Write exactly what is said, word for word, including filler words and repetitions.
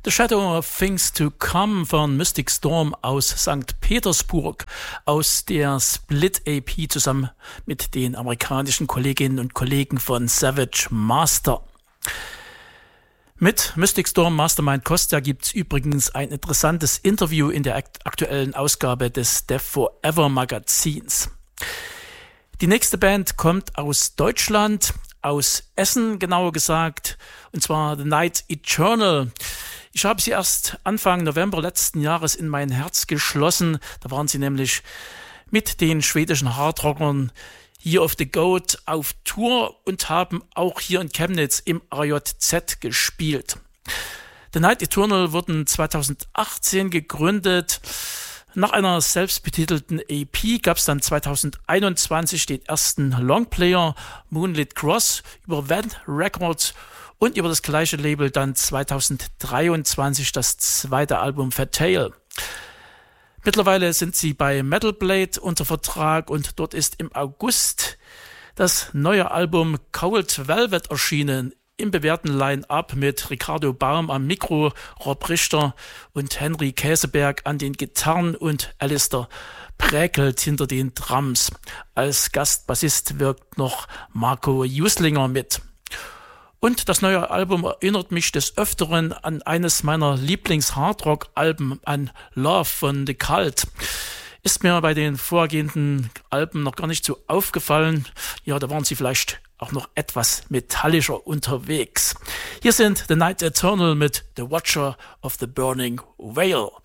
The Shadow of Things to Come von Mystic Storm aus Sankt Petersburg, aus der Split-A P zusammen mit den amerikanischen Kolleginnen und Kollegen von Savage Master. Mit Mystic Storm Mastermind Kostja gibt's übrigens ein interessantes Interview in der aktuellen Ausgabe des Death Forever Magazins. Die nächste Band kommt aus Deutschland, aus Essen genauer gesagt, und zwar The Night Eternal. Ich habe sie erst Anfang November letzten Jahres in mein Herz geschlossen. Da waren sie nämlich mit den schwedischen Hardrockern Year of the Goat auf Tour und haben auch hier in Chemnitz im A J Z gespielt. The Night Eternal wurden zweitausendachtzehn gegründet. Nach einer selbstbetitelten A P gab es dann zweitausendeinundzwanzig den ersten Longplayer Moonlit Cross über Van Records und über das gleiche Label dann zweitausenddreiundzwanzig das zweite Album Fatal. Mittlerweile sind sie bei Metal Blade unter Vertrag und dort ist im August das neue Album Cold Velvet erschienen, im bewährten Line-Up mit Ricardo Baum am Mikro, Rob Richter und Henry Käseberg an den Gitarren und Alistair Präkelt hinter den Drums. Als Gastbassist wirkt noch Marco Juslinger mit. Und das neue Album erinnert mich des Öfteren an eines meiner Lieblings-Hardrock-Alben, an Love von The Cult. Ist mir bei den vorgehenden Alben noch gar nicht so aufgefallen. Ja, da waren sie vielleicht auch noch etwas metallischer unterwegs. Hier sind The Night Eternal mit The Watcher of the Burning Whale.